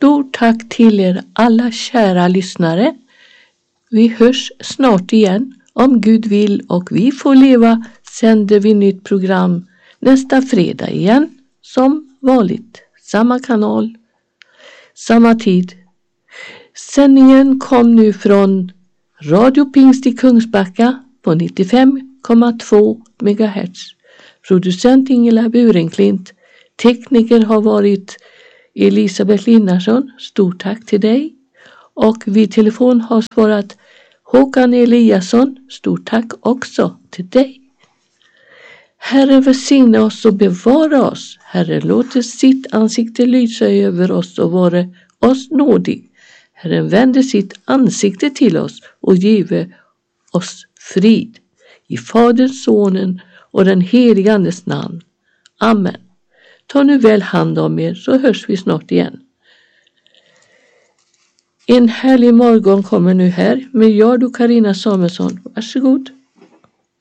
Stort tack till er alla kära lyssnare. Vi hörs snart igen. Om Gud vill och vi får leva sänder vi nytt program nästa fredag igen. Som vanligt. Samma kanal. Samma tid. Sändningen kom nu från Radio Pingst i Kungsbacka på 95,2 MHz. Producent Ingela Burenklint. Tekniker har varit Elisabeth Linnarsson. Stort tack till dig. Och vid telefon har svarat Håkan Eliasson. Stort tack också till dig. Herren välsigne oss och bevara oss. Herren låter sitt ansikte lysa över oss och vara oss nådig. Herren vänder sitt ansikte till oss och give oss frid. I Faderns, Sonen och den helige Andes namn. Amen. Ta nu väl hand om er så hörs vi snart igen. En härlig morgon kommer nu här med jag och Carina Samuelsson. Varsågod.